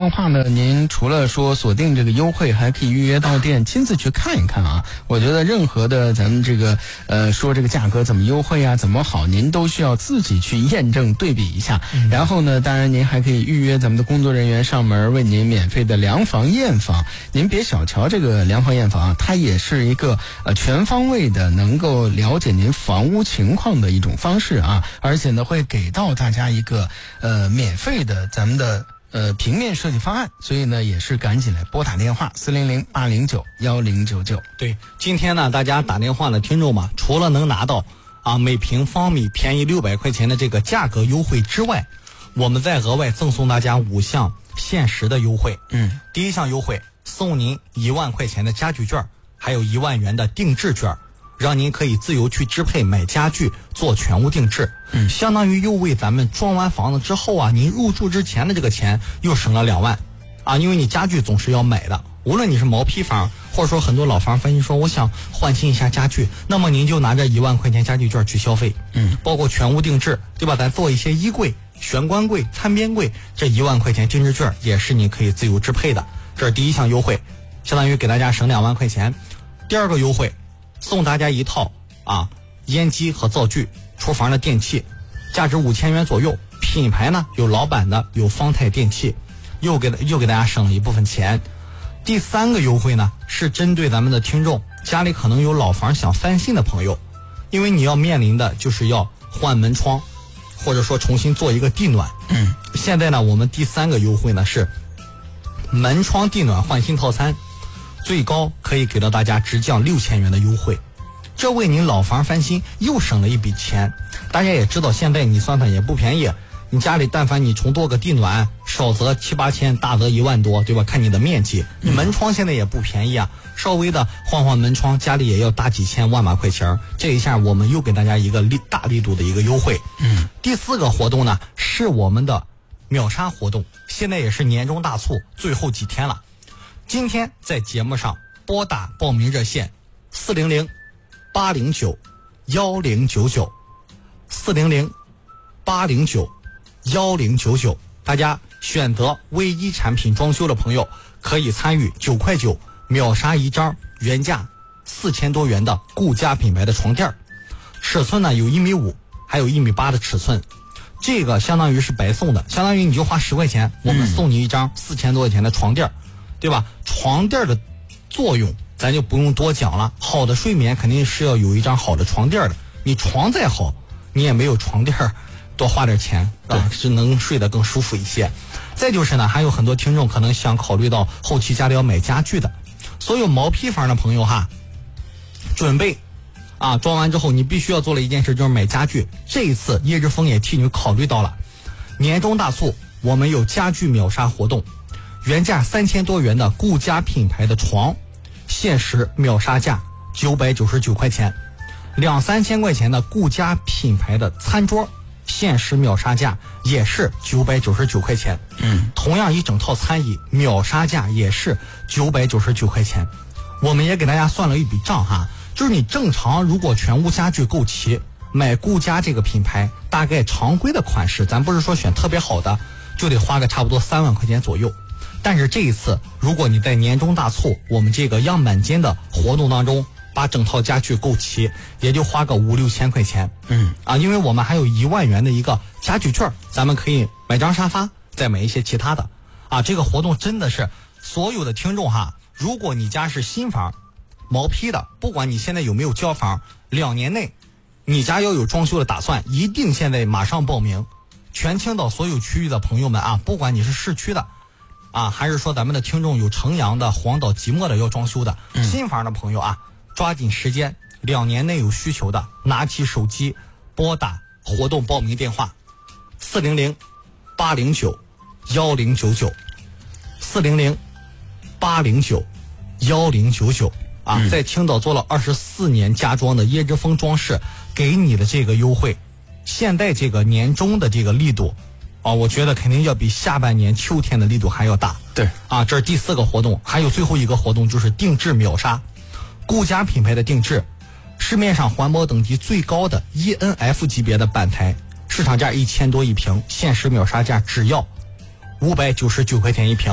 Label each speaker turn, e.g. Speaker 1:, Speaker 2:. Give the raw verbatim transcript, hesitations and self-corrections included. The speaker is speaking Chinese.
Speaker 1: 的话呢，您除了说锁定这个优惠，还可以预约到店亲自去看一看啊。我觉得任何的咱们这个呃说这个价格怎么优惠啊，怎么好，您都需要自己去验证对比一下。嗯、然后呢，当然您还可以预约咱们的工作人员上门为您免费的量房验房。您别小瞧这个量房验房，它也是一个呃全方位的能够了解您房屋情况的一种方式啊，而且呢会给到大家一个呃免费的咱们的呃平面设计方案，所以呢也是赶紧来拨打电话四零零八零九幺零九九。
Speaker 2: 对，今天呢大家打电话的听众嘛，除了能拿到啊每平方米便宜六百块钱的这个价格优惠之外，我们再额外赠送大家五项限时的优惠。
Speaker 1: 嗯，
Speaker 2: 第一项优惠送您一万块钱的家具券，还有一万元的定制券，让您可以自由去支配买家具做全屋定制。
Speaker 1: 嗯，
Speaker 2: 相当于又为咱们装完房子之后啊，您入住之前的这个钱又省了两万啊，因为你家具总是要买的，无论你是毛坯房，或者说很多老房分析说我想换新一下家具，那么您就拿着一万块钱家具券去消费。
Speaker 1: 嗯，
Speaker 2: 包括全屋定制，对吧？咱做一些衣柜、玄关柜、餐边柜，这一万块钱定制券也是你可以自由支配的。这是第一项优惠，相当于给大家省两万块钱。第二个优惠，送大家一套啊烟机和灶具、厨房的电器，价值五千元左右。品牌呢有老板的，有方太电器，又给又给大家省了一部分钱。第三个优惠呢是针对咱们的听众，家里可能有老房想翻新的朋友，因为你要面临的就是要换门窗，或者说重新做一个地暖。
Speaker 1: 嗯，
Speaker 2: 现在呢我们第三个优惠呢是门窗地暖换新套餐，最高可以给到大家直降六千元的优惠，这为您老房翻新又省了一笔钱。大家也知道现在你算算也不便宜，你家里但凡你重做个地暖，少则七八千，大则一万多，对吧？看你的面积。你门窗现在也不便宜啊，稍微的换换门窗，家里也要大几千万把块钱。这一下我们又给大家一个力大力度的一个优惠。
Speaker 1: 嗯，
Speaker 2: 第四个活动呢是我们的秒杀活动，现在也是年终大促最后几天了。今天在节目上拨打报名热线四零零八零九幺零九九四零零八零九幺零九九，大家选择唯一产品装修的朋友可以参与九块九秒杀一张原价四千多元的顾家品牌的床垫，尺寸呢有一米五，还有一米八的尺寸。这个相当于是白送的，相当于你就花十块钱，我们送你一张四千多块钱的床垫，对吧？床垫的作用咱就不用多讲了，好的睡眠肯定是要有一张好的床垫的，你床再好你也没有床垫多花点钱啊，是能睡得更舒服一些。再就是呢，还有很多听众可能想考虑到后期家里要买家具的，所有毛坯房的朋友哈，准备啊装完之后你必须要做了一件事，就是买家具。这一次叶之峰也替你考虑到了，年终大促我们有家具秒杀活动，原价三千多元的顾家品牌的床，限时秒杀价九百九十九块钱。两三千块钱的顾家品牌的餐桌，限时秒杀价也是九百九十九块钱。
Speaker 1: 嗯，
Speaker 2: 同样一整套餐椅秒杀价也是九百九十九块钱。我们也给大家算了一笔账哈，就是你正常如果全屋家具购齐，买顾家这个品牌，大概常规的款式，咱不是说选特别好的，就得花个差不多三万块钱左右。但是这一次，如果你在年终大促我们这个样板间的活动当中，把整套家具购齐，也就花个五六千块钱。
Speaker 1: 嗯
Speaker 2: 啊，因为我们还有一万元的一个家具券，咱们可以买张沙发，再买一些其他的。啊，这个活动真的是所有的听众哈，如果你家是新房、毛坯的，不管你现在有没有交房，两年内你家要有装修的打算，一定现在马上报名。全青岛所有区域的朋友们啊，不管你是市区的啊，还是说咱们的听众有城阳的、黄岛、即墨的要装修的，
Speaker 1: 嗯、
Speaker 2: 新房的朋友啊，抓紧时间，两年内有需求的，拿起手机拨打活动报名电话四零零八零九幺零九九四零零八零九幺零九九啊，
Speaker 1: 嗯、
Speaker 2: 在青岛做了二十四年家装的椰之风装饰给你的这个优惠，现在这个年终的这个力度啊，我觉得肯定要比下半年秋天的力度还要大。
Speaker 1: 对
Speaker 2: 啊，这是第四个活动，还有最后一个活动就是定制秒杀。顾家品牌的定制，市面上环保等级最高的 E N F 级别的板台，市场价一千多一平，限时秒杀价只要五百九十九块钱一平。